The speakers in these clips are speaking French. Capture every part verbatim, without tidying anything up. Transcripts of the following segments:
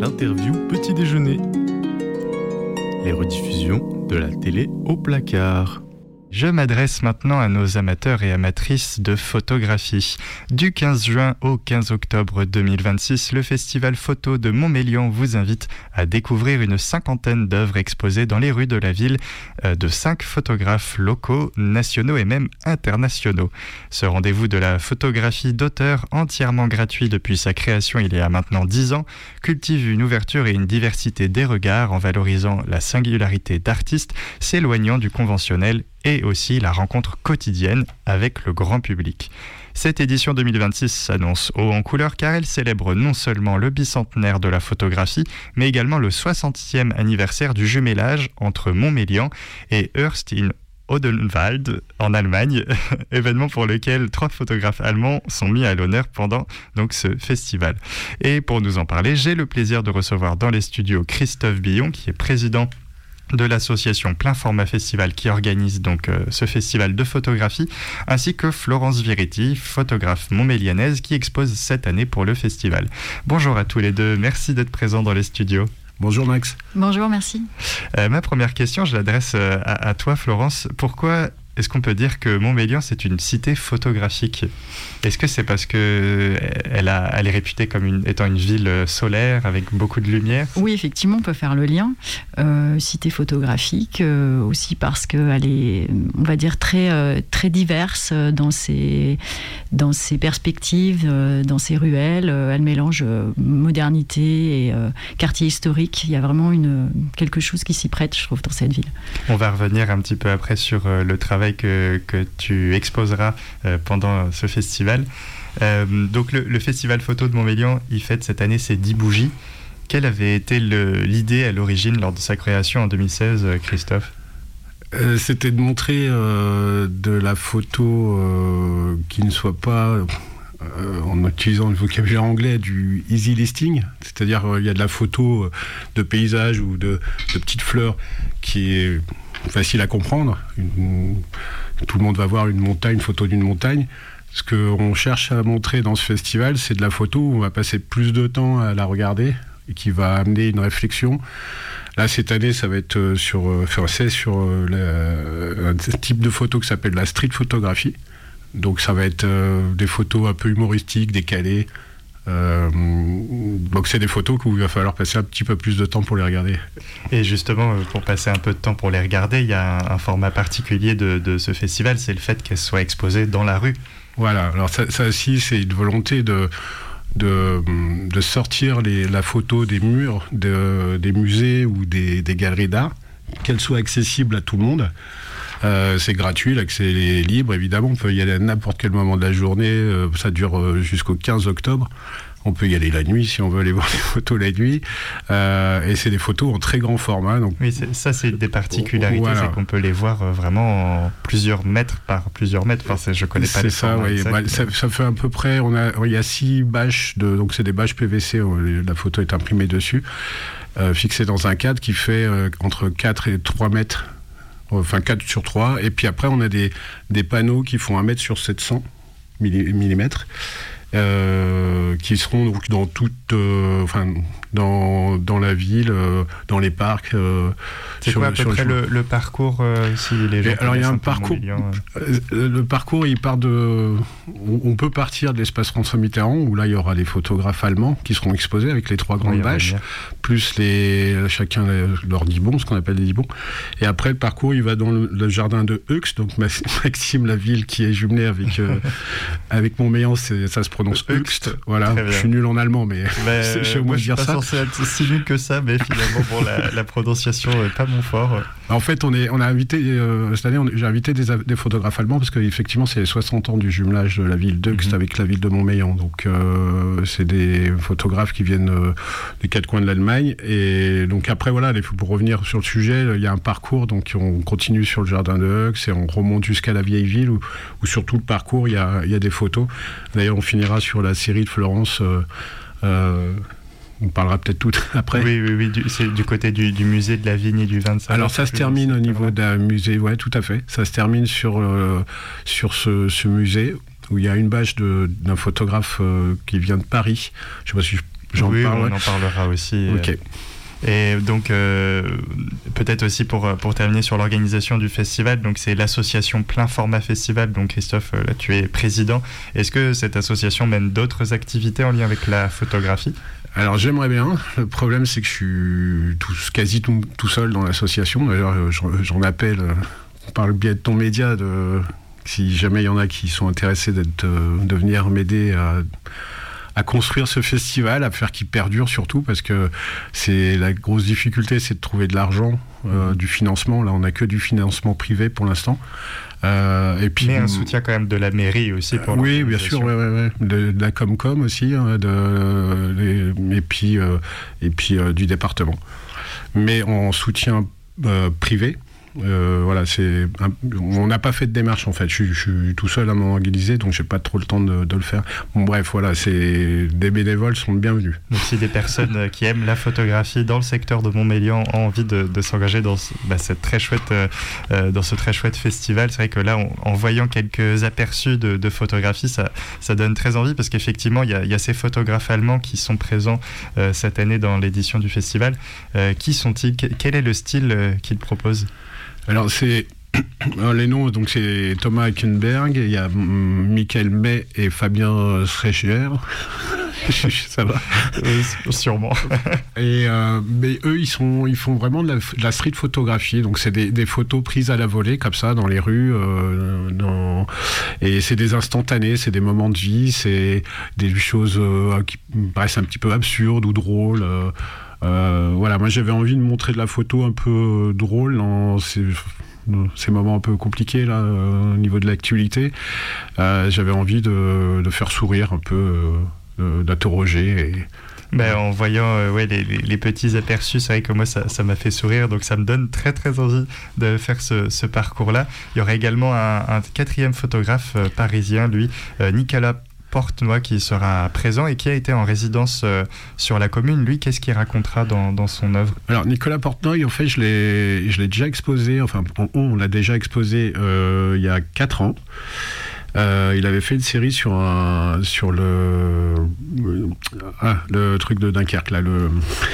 L'interview petit déjeuner. Les rediffusions de la télé au placard. Je m'adresse maintenant à nos amateurs et amatrices de photographie. Du quinze juin au quinze octobre deux mille vingt-six, le Festival Photo de Montmélian vous invite à découvrir une cinquantaine d'œuvres exposées dans les rues de la ville de cinq photographes locaux, nationaux et même internationaux. Ce rendez-vous de la photographie d'auteur, entièrement gratuit depuis sa création il y a maintenant dix ans, cultive une ouverture et une diversité des regards en valorisant la singularité d'artistes, s'éloignant du conventionnel et aussi la rencontre quotidienne avec le grand public. Cette édition deux mille vingt-six s'annonce haut en couleur car elle célèbre non seulement le bicentenaire de la photographie, mais également le soixantième anniversaire du jumelage entre Montmélian et Hearst in Odenwald en Allemagne, événement pour lequel trois photographes allemands sont mis à l'honneur pendant donc ce festival. Et pour nous en parler, j'ai le plaisir de recevoir dans les studios Christophe Billon, qui est président de l'association Plein Format Festival qui organise donc euh, ce festival de photographie, ainsi que Florence Viretti, photographe montmélianaise qui expose cette année pour le festival. Bonjour à tous les deux, merci d'être présents dans les studios. Bonjour Max. Bonjour, merci. Euh, ma première question, je l'adresse euh, à, à toi Florence. Pourquoi est-ce qu'on peut dire que Montmélian c'est une cité photographique ? Est-ce que c'est parce que elle, a, elle est réputée comme une, étant une ville solaire avec beaucoup de lumière ? Oui, effectivement, on peut faire le lien. Euh, cité photographique, euh, aussi parce qu'elle est, on va dire, très, euh, très diverse dans ses, dans ses perspectives, euh, dans ses ruelles. Euh, elle mélange euh, modernité et euh, quartier historique. Il y a vraiment une, quelque chose qui s'y prête, je trouve, dans cette ville. On va revenir un petit peu après sur euh, le travail Que, que tu exposeras euh, pendant ce festival. Euh, donc le, le festival photo de Montmélian, il fête cette année ses dix bougies. Quelle avait été le, l'idée à l'origine lors de sa création en deux mille seize, Christophe ? euh, C'était de montrer euh, de la photo euh, qui ne soit pas, euh, en utilisant le vocabulaire anglais, du easy listing, c'est-à-dire il euh, y a de la photo de paysage ou de, de petites fleurs qui est facile à comprendre. Une, tout le monde va voir une montagne, une photo d'une montagne. Ce qu'on cherche à montrer dans ce festival, c'est de la photo où on va passer plus de temps à la regarder et qui va amener une réflexion. Là, cette année, ça va être sur, enfin, c'est sur la, un type de photo qui s'appelle la street photographie. Donc ça va être euh, des photos un peu humoristiques, décalées. Euh, donc c'est des photos où il va falloir passer un petit peu plus de temps pour les regarder. Et justement, pour passer un peu de temps pour les regarder, il y a un, un format particulier de, de ce festival, c'est le fait qu'elles soient exposées dans la rue. Voilà, alors ça, ça aussi c'est une volonté de, de, de sortir les, la photo des murs de, des musées ou des, des galeries d'art, qu'elle soit accessible à tout le monde. Euh, c'est gratuit, l'accès est libre, évidemment, on peut y aller à n'importe quel moment de la journée, euh, ça dure euh, jusqu'au quinze octobre, on peut y aller la nuit si on veut aller voir les photos la nuit, euh, et c'est des photos en très grand format. Donc, oui, c'est, ça c'est des particularités, voilà. C'est qu'on peut les voir euh, vraiment en plusieurs mètres par plusieurs mètres, enfin, c'est, je connais pas c'est les ça, formats oui. exacts, bah, mais... ça, ça fait à peu près, on a, il y a six bâches, de, donc c'est des bâches P V C, la photo est imprimée dessus, euh, fixée dans un cadre qui fait euh, entre quatre et trois mètres. Enfin quatre sur trois, et puis après on a des, des panneaux qui font un mètre sur sept cents millimètres, euh, qui seront donc dans toute, euh, enfin dans, dans la ville, euh, dans les parcs. Euh, c'est sur, quoi à peu près le, le parcours euh, si les gens et alors il y a un un parcours. euh... Le parcours, il part de. On peut partir de l'espace François Mitterrand où là il y aura les photographes allemands qui seront exposés avec les trois grandes oui, bâches, plus les chacun leur dibon, ce qu'on appelle les dibons. Et après le parcours, il va dans le, le jardin de Höchst, donc Maxime, la ville qui est jumelée avec euh, avec Montmélian, c'est, ça se prononce Höchst. Voilà, je suis nul en allemand, mais, mais je sais au moins dire ça. C'est être si nul que ça, mais finalement bon, la, la prononciation n'est pas mon fort. En fait, on est, on a invité euh, cette année, on, j'ai invité des, des photographes allemands parce qu'effectivement, c'est les soixante ans du jumelage de la ville d'Höchst mm-hmm. avec la ville de Montmélian. Donc, euh, c'est des photographes qui viennent euh, des quatre coins de l'Allemagne. Et donc après, voilà, pour revenir sur le sujet, il y a un parcours. Donc, on continue sur le jardin de Höchst et on remonte jusqu'à la vieille ville où, où sur tout le parcours, il y a, il y a des photos. D'ailleurs, on finira sur la série de Florence. Euh, euh, On parlera peut-être tout après. Oui, oui, oui. Du, c'est du côté du, du musée de la vigne et du vin de Saint-Marc. Alors ça se termine au niveau d'un musée, ouais, tout à fait. Ça se termine sur, euh, sur ce, ce musée où il y a une bâche de, d'un photographe euh, qui vient de Paris. Je ne sais pas si je j'en oui, parle. On en parlera aussi. Ok. Euh... Et donc, euh, peut-être aussi pour, pour terminer sur l'organisation du festival, donc c'est l'association Plein Format Festival, donc Christophe, là tu es président. Est-ce que cette association mène d'autres activités en lien avec la photographie ? Alors j'aimerais bien, le problème c'est que je suis tout, quasi tout, tout seul dans l'association, d'ailleurs j'en, j'en appelle par le biais de ton média, de, si jamais il y en a qui sont intéressés d'être, de venir m'aider à... à construire ce festival, à faire qu'il perdure surtout, parce que c'est la grosse difficulté, c'est de trouver de l'argent, euh, du financement. Là, on n'a que du financement privé pour l'instant. Euh, et puis, mais un soutien quand même de la mairie aussi pour euh, oui, bien sûr, ouais, ouais, ouais. De, de la Comcom aussi, hein, de, les, et puis, euh, et puis euh, du département. Mais en soutien euh, privé. Euh, voilà, c'est un, on n'a pas fait de démarche en fait. Je, je suis tout seul à m'organiser, donc j'ai pas trop le temps de, de le faire. Bon, bref, voilà, c'est des bénévoles sont bienvenus. Donc si des personnes qui aiment la photographie dans le secteur de Montmélian ont envie de, de s'engager dans ce, bah, cette très chouette, euh, dans ce très chouette festival, c'est vrai que là, on, en voyant quelques aperçus de, de photographie, ça, ça donne très envie parce qu'effectivement, il y a, y a ces photographes allemands qui sont présents euh, cette année dans l'édition du festival. Euh, qui sont-ils ? Quel est le style euh, qu'ils proposent ? Alors c'est les noms, donc c'est Thomas Hackenberg, il y a Michael May et Fabien Schrecher. Ça va. Euh, sûrement. Et euh, mais eux, ils sont, ils font vraiment de la, de la street photographie. Donc c'est des, des photos prises à la volée comme ça dans les rues, euh, dans... et c'est des instantanés, c'est des moments de vie, c'est des choses euh, qui me paraissent un petit peu absurdes ou drôles. Euh, Euh, voilà, moi j'avais envie de montrer de la photo un peu drôle dans ces, ces moments un peu compliqués là, euh, au niveau de l'actualité. Euh, j'avais envie de, de faire sourire un peu, euh, d'interroger. Et... Ben, en voyant euh, ouais, les, les, les petits aperçus, c'est vrai que moi ça, ça m'a fait sourire, donc ça me donne très très envie de faire ce, ce parcours-là. Il y aura également un, un quatrième photographe euh, parisien, lui, euh, Nicolas Portnoy, qui sera présent et qui a été en résidence euh, sur la commune. Lui, qu'est-ce qu'il racontera dans, dans son œuvre ? Alors, Nicolas Portnoy, en fait, je l'ai, je l'ai déjà exposé, enfin, on, on l'a déjà exposé euh, il y a quatre ans. Euh, il avait fait une série sur, un, sur le, ah, le truc de Dunkerque, là, le,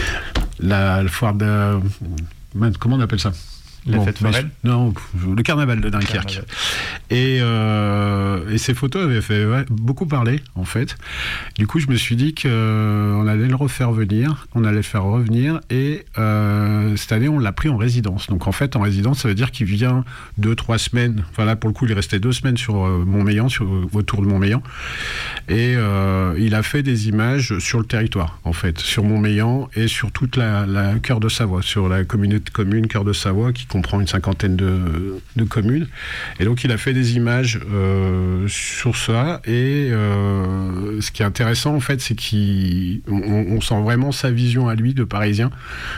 la, le foire de... Comment on appelle ça ? La bon, fête foraine ? Non, le carnaval de Dunkerque. Carnaval. Et, euh, et ces photos avaient fait ouais, beaucoup parler, en fait. Du coup, je me suis dit qu'on allait le refaire venir, on allait le faire revenir, et euh, cette année, on l'a pris en résidence. Donc, en fait, en résidence, ça veut dire qu'il vient deux, trois semaines. Enfin, là, pour le coup, il restait deux semaines sur euh, Montmélian, sur, autour de Montmélian. Et euh, il a fait des images sur le territoire, en fait, sur Montmélian et sur toute la, la Cœur de Savoie, sur la communauté de communes Cœur de Savoie, qui comprend une cinquantaine de, de communes. Et donc, il a fait des images euh, sur ça. Et euh, ce qui est intéressant, en fait, c'est qu'on on sent vraiment sa vision à lui de Parisien.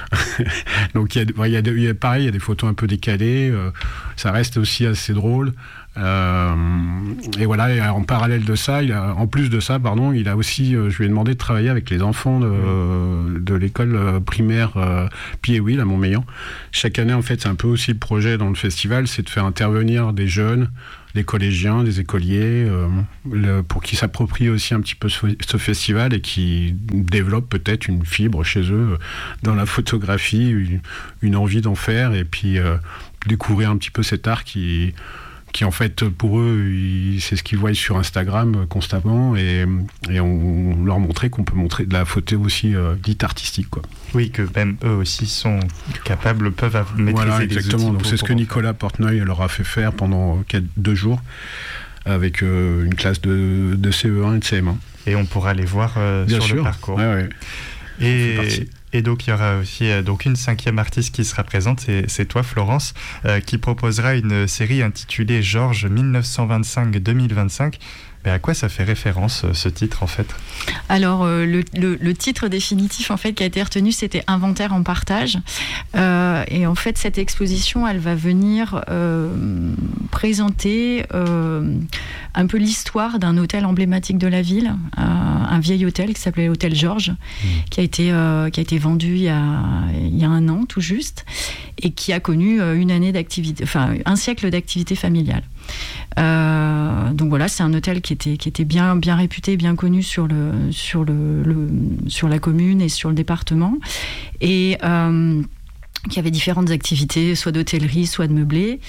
Donc, il y a, il y a, il y a, pareil, il y a des photos un peu décalées. Euh, ça reste aussi assez drôle. Euh, et voilà, et en parallèle de ça, il a, en plus de ça, pardon, il a aussi, euh, je lui ai demandé de travailler avec les enfants de, euh, de l'école euh, primaire euh, Pied-Will à Montmélian. Chaque année, en fait, c'est un peu aussi le projet dans le festival, c'est de faire intervenir des jeunes, des collégiens, des écoliers, euh, le, pour qu'ils s'approprient aussi un petit peu ce, ce festival et qu'ils développent peut-être une fibre chez eux euh, dans la photographie, une, une envie d'en faire et puis euh, découvrir un petit peu cet art qui qui en fait pour eux ils, c'est ce qu'ils voient sur Instagram constamment et, et on, on leur montrait qu'on peut montrer de la photo aussi euh, dite artistique quoi. Oui, que même eux aussi sont capables, peuvent maîtriser voilà, les exactement. outils. Donc c'est ce que Nicolas Portnoy leur a fait faire pendant quatre, deux jours avec euh, une classe de, de C E un et de C M un. Et on pourra les voir euh, sur sûr. Le parcours. Ouais, ouais. Et, et donc il y aura aussi euh, donc une cinquième artiste qui sera présente, c'est, c'est toi Florence, euh, qui proposera une série intitulée Georges dix-neuf cent vingt-cinq deux mille vingt-cinq. Mais à quoi ça fait référence ce titre en fait ? Alors euh, le, le, le titre définitif en fait qui a été retenu, c'était Inventaire en partage. Euh, et en fait cette exposition, elle va venir euh, présenter euh, un peu l'histoire d'un hôtel emblématique de la ville, euh, un vieil hôtel qui s'appelait l'hôtel Georges, mmh. qui a été euh, qui a été vendu il y a il y a un an tout juste. et qui a connu une année d'activité, enfin un siècle d'activité familiale. Euh, donc voilà, c'est un hôtel qui était, qui était bien, bien réputé, bien connu sur, le, sur, le, le, sur la commune et sur le département. Et euh, qui avait différentes activités, soit d'hôtellerie, soit de meublé.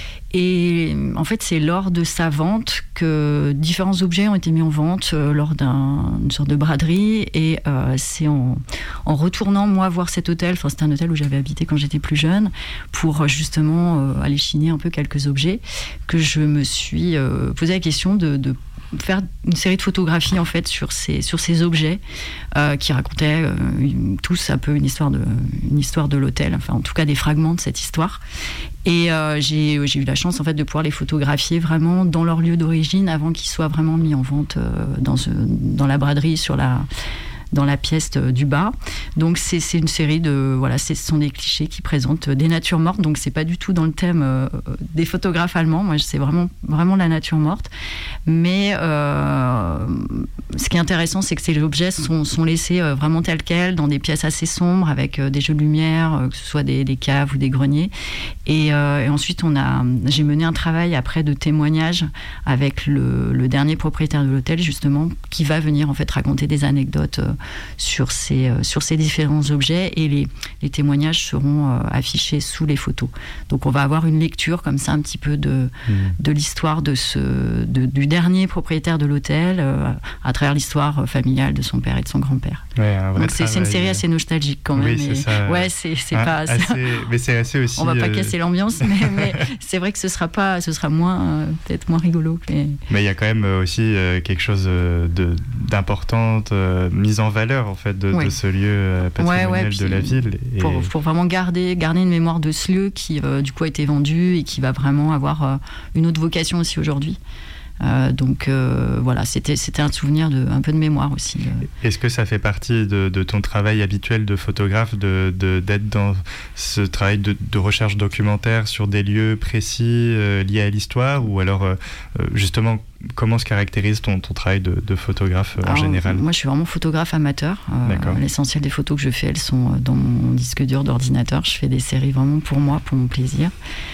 Et en fait, c'est lors de sa vente que différents objets ont été mis en vente euh, lors d'une sorte de braderie. Et euh, c'est en, en retournant, moi, voir cet hôtel, enfin, c'était un hôtel où j'avais habité quand j'étais plus jeune, pour justement euh, aller chiner un peu quelques objets, que je me suis euh, posé la question de, de faire une série de photographies en fait sur ces sur ces objets euh, qui racontaient euh, une, tous un peu une histoire de une histoire de l'hôtel, enfin en tout cas des fragments de cette histoire. Et euh, j'ai j'ai eu la chance en fait de pouvoir les photographier vraiment dans leur lieu d'origine avant qu'ils soient vraiment mis en vente euh, dans ce, dans la braderie sur la dans la pièce du bas. Donc c'est, c'est une série de voilà, ce sont des clichés qui présentent des natures mortes. Donc c'est pas du tout dans le thème euh, des photographes allemands. Moi c'est vraiment vraiment la nature morte. Mais euh, ce qui est intéressant, c'est que ces objets sont, sont laissés euh, vraiment tels quels dans des pièces assez sombres avec euh, des jeux de lumière, euh, que ce soit des, des caves ou des greniers. Et, euh, et ensuite on a, j'ai mené un travail après de témoignage avec le, le dernier propriétaire de l'hôtel justement, qui va venir en fait raconter des anecdotes euh, sur ces, euh, sur ces différents objets, et les, les témoignages seront euh, affichés sous les photos. Donc on va avoir une lecture comme ça un petit peu de, mmh. de l'histoire de ce, de, du dernier propriétaire de l'hôtel euh, à travers l'histoire familiale de son père et de son grand-père. Ouais, un vrai Donc c'est, c'est une série assez nostalgique quand même. Oui, c'est ça. Ouais, c'est, c'est un, pas assez, mais c'est assez aussi... On va pas euh... casser l'ambiance, mais, mais c'est vrai que ce sera, pas, ce sera moins, euh, peut-être moins rigolo. Mais il y a quand même aussi euh, quelque chose de, d'importante euh, mise en valeur en fait de, ouais. de ce lieu euh, patrimonial ouais, ouais, de la ville. Et... Pour, pour vraiment garder, garder une mémoire de ce lieu qui euh, du coup a été vendu et qui va vraiment avoir euh, une autre vocation aussi aujourd'hui. Euh, donc euh, voilà, c'était, c'était un souvenir, de, un peu de mémoire aussi. Euh. Est-ce que ça fait partie de, de ton travail habituel de photographe, de, de, d'être dans ce travail de, de recherche documentaire sur des lieux précis euh, liés à l'histoire, ou alors euh, justement comment se caractérise ton, ton travail de, de photographe euh, en alors, général ? Moi je suis vraiment photographe amateur. Euh, l'essentiel des photos que je fais, elles sont dans mon disque dur d'ordinateur. Je fais des séries vraiment pour moi, pour mon plaisir.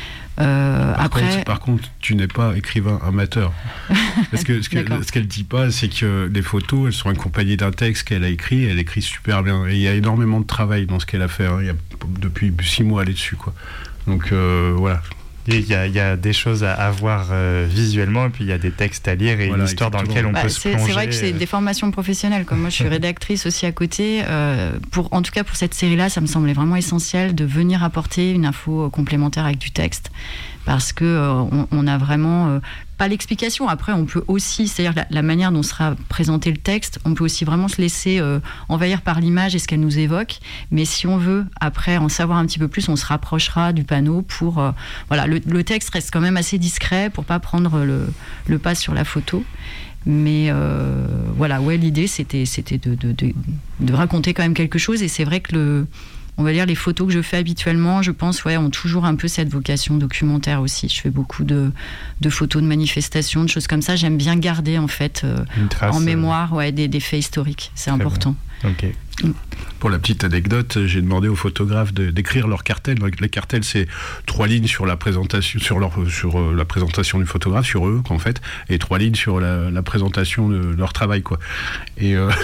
Euh, par, après... contre, par contre, tu n'es pas écrivain amateur. Parce que ce, que, ce qu'elle dit pas, c'est que les photos, elles sont accompagnées d'un texte qu'elle a écrit. Elle écrit super bien. Et il y a énormément de travail dans ce qu'elle a fait. Hein. Il y a depuis six mois, elle est dessus, quoi. Donc euh, voilà. Il y, a, il y a des choses à, à voir euh, visuellement, et puis il y a des textes à lire et voilà, une histoire dans laquelle on bah, peut c'est, se plonger. C'est vrai que c'est des formations professionnelles. Comme moi, je suis rédactrice aussi à côté. Euh, pour, en tout cas, pour cette série-là, ça me semblait vraiment essentiel de venir apporter une info complémentaire avec du texte. Parce que euh, on, on a vraiment euh, pas l'explication. Après, on peut aussi, c'est-à-dire la, la manière dont sera présenté le texte, on peut aussi vraiment se laisser euh, envahir par l'image et ce qu'elle nous évoque. Mais si on veut après en savoir un petit peu plus, on se rapprochera du panneau pour euh, voilà. Le, le texte reste quand même assez discret pour pas prendre le, le pas sur la photo. Mais euh, voilà, ouais, l'idée c'était c'était de, de, de, de raconter quand même quelque chose. Et c'est vrai que le on va dire les photos que je fais habituellement, je pense, ouais, ont toujours un peu cette vocation documentaire aussi. Je fais beaucoup de, de photos de manifestations, de choses comme ça. J'aime bien garder en fait euh, trace, en mémoire ouais, des, des faits historiques. C'est important. Ok. Mm. Pour la petite anecdote, j'ai demandé aux photographes de, d'écrire leur cartel. Les cartels, c'est trois lignes sur la présentation, sur leur, sur la présentation du photographe, sur eux en fait, et trois lignes sur la, la présentation de leur travail, quoi. Et euh,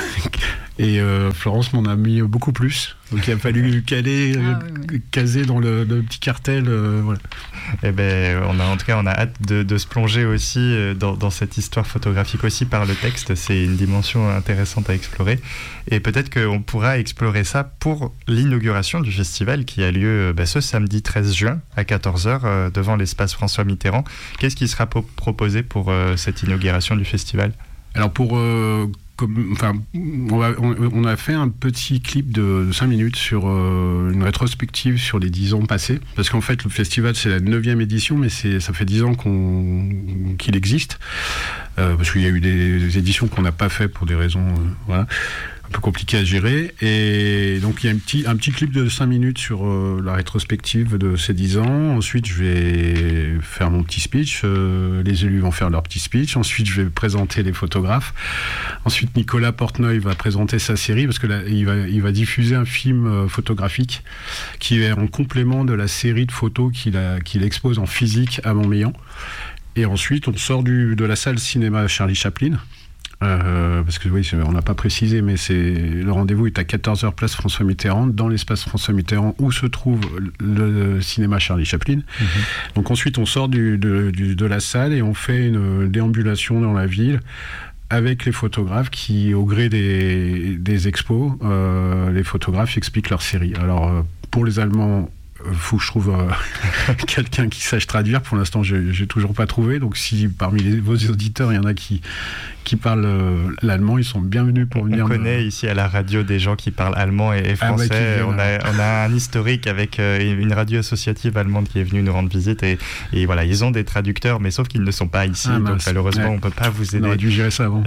et euh, Florence m'en a mis beaucoup plus. Donc il a fallu caler, ah, oui, oui. caser dans le, le petit cartel. Euh, voilà. Eh ben, on a, en tout cas, on a hâte de, de se plonger aussi dans, dans cette histoire photographique aussi par le texte. C'est une dimension intéressante à explorer. Et peut-être qu'on pourra explorer ça pour l'inauguration du festival qui a lieu bah, ce samedi treize juin à quatorze heures euh, devant l'espace François Mitterrand. Qu'est-ce qui sera po- proposé pour euh, cette inauguration du festival ? Alors pour... Euh, Comme, enfin, on a, on a fait un petit clip de cinq minutes sur euh, une rétrospective sur les dix ans passés. Parce qu'en fait, le festival, c'est la neuvième édition, mais c'est, ça fait dix ans qu'on, qu'il existe. Euh, parce qu'il y a eu des, des éditions qu'on n'a pas fait pour des raisons... Euh, voilà. un peu compliqué à gérer. Et donc, il y a un petit, un petit clip de cinq minutes sur euh, la rétrospective de ces dix ans. Ensuite, je vais faire mon petit speech. Euh, les élus vont faire leur petit speech. Ensuite, je vais présenter les photographes. Ensuite, Nicolas Portnoy va présenter sa série parce que là, il va, il va diffuser un film euh, photographique qui est en complément de la série de photos qu'il, a, qu'il expose en physique à Montmélian. Et ensuite, on sort du, de la salle cinéma Charlie Chaplin. Euh, parce que oui, on n'a pas précisé, mais c'est, le rendez-vous est à quatorze heures place François Mitterrand, dans l'espace François Mitterrand où se trouve le, le cinéma Charlie Chaplin. Mmh. Donc ensuite, on sort du, de, du, de la salle et on fait une déambulation dans la ville avec les photographes qui, au gré des, des expos, euh, les photographes expliquent leur série. Alors, euh, pour les Allemands, il faut que je trouve euh, quelqu'un qui sache traduire. Pour l'instant, je n'ai toujours pas trouvé. Donc, si parmi les, vos auditeurs, il y en a qui, qui parlent euh, l'allemand, ils sont bienvenus pour venir. On connaît de... ici à la radio des gens qui parlent allemand et, et français. Ah, bah, on, a, on a un historique avec euh, une radio associative allemande qui est venue nous rendre visite. Et, et voilà, ils ont des traducteurs, mais sauf qu'ils ne sont pas ici. Ah, donc, malheureusement, ouais. on ne peut pas vous aider. On aurait dû gérer ça avant.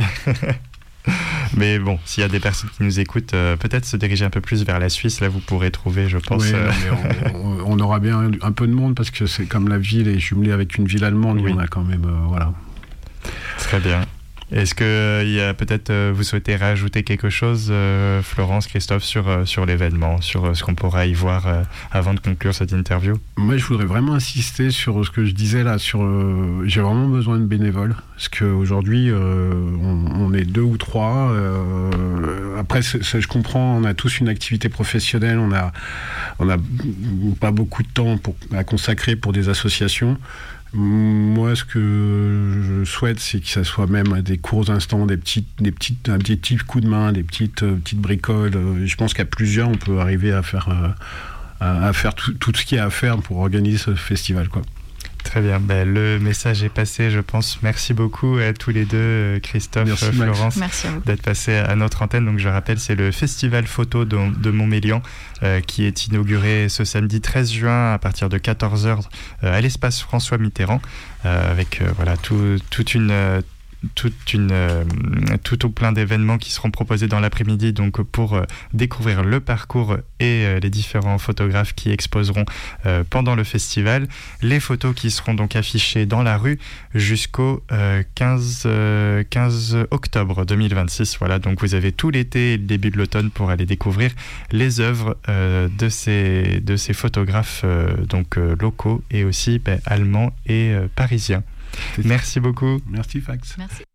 Mais bon, s'il y a des personnes qui nous écoutent, euh, peut-être se diriger un peu plus vers la Suisse. Là, vous pourrez trouver, je pense. Oui, euh... non, on, on aura bien un, un peu de monde parce que c'est comme la ville est jumelée avec une ville allemande. Oui. On a quand même, euh, voilà. Très bien. Est-ce que euh, il y a peut-être euh, vous souhaitez rajouter quelque chose, euh, Florence, Christophe, sur euh, sur l'événement, sur euh, ce qu'on pourra y voir euh, avant de conclure cette interview? Moi, je voudrais vraiment insister sur ce que je disais là. Sur, euh, j'ai vraiment besoin de bénévoles parce qu'aujourd'hui, euh, on, on est deux ou trois. Euh, après, c'est, c'est, je comprends, on a tous une activité professionnelle, on a on a pas beaucoup de temps pour, à consacrer pour des associations. Moi, ce que je souhaite, c'est que ça soit même des courts instants, des petites, des petites, un petit, petit coup de main, des petites, euh, petites bricoles. Je pense qu'à plusieurs, on peut arriver à faire, euh, à, à faire tout, tout ce qu'il y a à faire pour organiser ce festival, quoi. Très bien, ben, le message est passé, je pense. Merci beaucoup à tous les deux, Christophe, Merci, Florence, Merci d'être passés à notre antenne. Donc, je rappelle, c'est le Festival Photo de, de Montmélian euh, qui est inauguré ce samedi treize juin à partir de quatorze heures euh, à l'espace François Mitterrand euh, avec euh, voilà, tout, toute une... Euh, toute une euh, tout au plein d'événements qui seront proposés dans l'après-midi donc pour euh, découvrir le parcours et euh, les différents photographes qui exposeront euh, pendant le festival, les photos qui seront donc affichées dans la rue jusqu'au euh, quinze octobre deux mille vingt-six. Voilà, donc vous avez tout l'été et le début de l'automne pour aller découvrir les œuvres euh, de ces de ces photographes euh, donc euh, locaux et aussi ben, allemands et euh, parisiens. Merci beaucoup. Merci Fax. Merci.